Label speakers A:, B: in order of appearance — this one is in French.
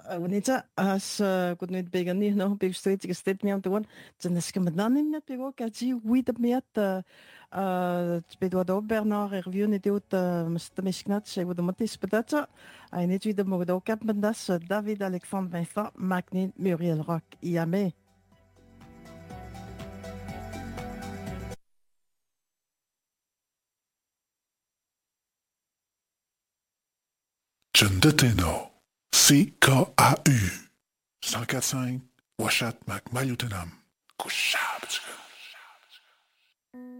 A: Wanita as kunit begani no big street ke state mi am tuan jenis kemenanim net pego kaji wit miat bedo do Bernard review ne deut mr misknat se wo de matis petata ai net wie de mo do kap mendas David Alexandre Vincent Magnin Muriel Rock Iame
B: Chundeteno, CKAU 104.5 Washat Mac Mayutenam, Kusha.